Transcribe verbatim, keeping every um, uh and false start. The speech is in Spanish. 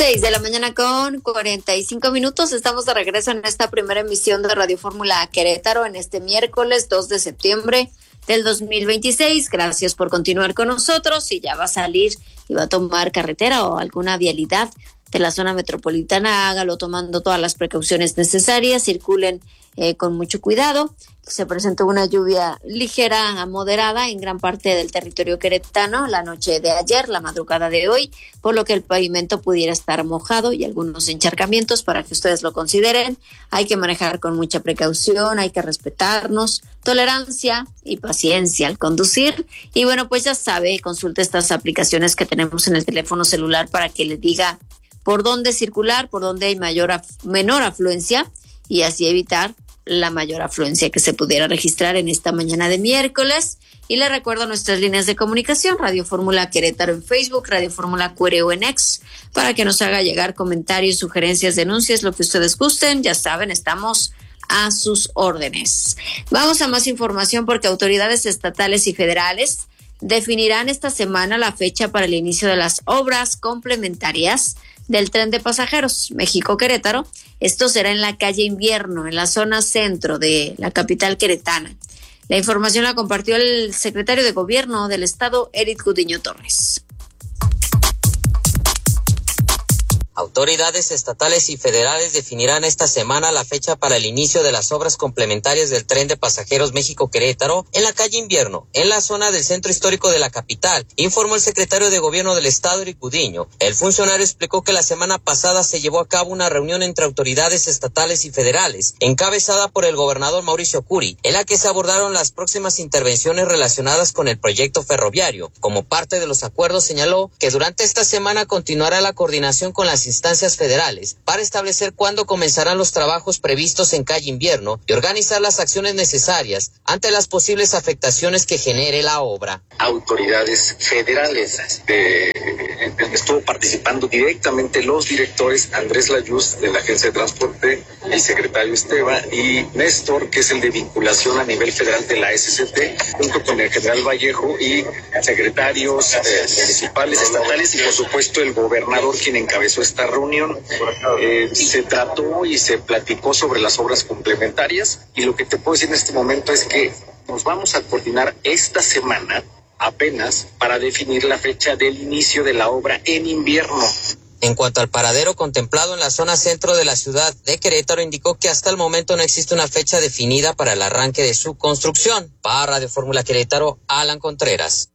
Seis de la mañana con cuarenta y cinco minutos. Estamos de regreso en esta primera emisión de Radio Fórmula Querétaro en este miércoles dos de septiembre del dos mil veintiséis. Gracias por continuar con nosotros. Si ya va a salir y va a tomar carretera o alguna vialidad de la zona metropolitana, hágalo tomando todas las precauciones necesarias. Circulen eh, con mucho cuidado. Se presentó una lluvia ligera a moderada en gran parte del territorio queretano la noche de ayer, la madrugada de hoy, por lo que el pavimento pudiera estar mojado y algunos encharcamientos para que ustedes lo consideren. Hay que manejar con mucha precaución, hay que respetarnos, tolerancia y paciencia al conducir. Y bueno, pues ya sabe, consulte estas aplicaciones que tenemos en el teléfono celular para que le diga por dónde circular, por dónde hay mayor af- menor afluencia y así evitar la mayor afluencia que se pudiera registrar en esta mañana de miércoles. Y le recuerdo nuestras líneas de comunicación: Radio Fórmula Querétaro en Facebook, Radio Fórmula Cuereo en X, para que nos haga llegar comentarios, sugerencias, denuncias, lo que ustedes gusten. Ya saben, estamos a sus órdenes. Vamos a más información porque autoridades estatales y federales definirán esta semana la fecha para el inicio de las obras complementarias del tren de pasajeros México-Querétaro. Esto será en la calle Invierno, en la zona centro de la capital queretana. La información la compartió el secretario de Gobierno del Estado, Eric Gudiño Torres. Autoridades estatales y federales definirán esta semana la fecha para el inicio de las obras complementarias del tren de pasajeros México-Querétaro en la calle Invierno, en la zona del centro histórico de la capital, informó el secretario de Gobierno del Estado, Eric Gudiño. El funcionario explicó que la semana pasada se llevó a cabo una reunión entre autoridades estatales y federales, encabezada por el gobernador Mauricio Curi, en la que se abordaron las próximas intervenciones relacionadas con el proyecto ferroviario. Como parte de los acuerdos, señaló que durante esta semana continuará la coordinación con las instancias federales para establecer cuándo comenzarán los trabajos previstos en calle Invierno y organizar las acciones necesarias ante las posibles afectaciones que genere la obra. Autoridades federales, de, estuvo participando directamente los directores Andrés Layuz de la Agencia de Transporte, el secretario Esteban y Néstor, que es el de vinculación a nivel federal de la S C T, junto con el general Vallejo y secretarios eh, municipales, estatales y por supuesto el gobernador, quien encabezó esta reunión. Eh, se trató y se platicó sobre las obras complementarias, y lo que te puedo decir en este momento es que nos vamos a coordinar esta semana apenas para definir la fecha del inicio de la obra en Invierno. En cuanto al paradero contemplado en la zona centro de la ciudad de Querétaro, indicó que hasta el momento no existe una fecha definida para el arranque de su construcción. Para Radio Fórmula Querétaro, Alan Contreras.